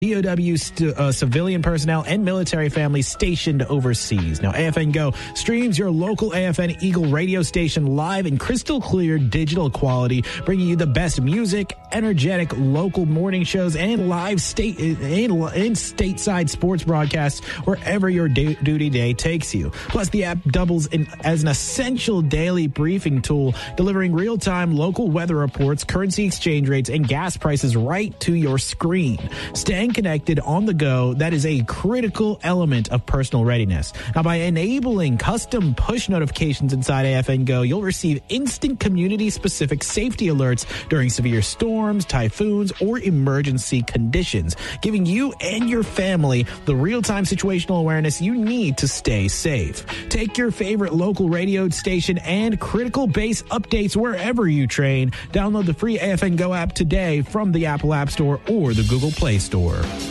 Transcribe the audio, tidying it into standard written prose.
DOW civilian personnel and military families stationed overseas. Now, AFN Go streams your local AFN Eagle radio station live in crystal clear digital quality, bringing you the best music, energetic local morning shows, and live stateside sports broadcasts wherever your duty day takes you. Plus, the app doubles as an essential daily briefing tool, delivering real-time local weather reports, currency exchange rates, and gas prices right to your screen. Staying connected on the go, that is a critical element of personal readiness. Now, by enabling custom push notifications inside AFN Go, you'll receive instant community-specific safety alerts during severe storms, typhoons, or emergency conditions, giving you and your family the real-time situational awareness you need to stay safe. Take your favorite local radio station and critical base updates wherever you train. Download the free AFN Go app today from the Apple App Store or the Google Play Store.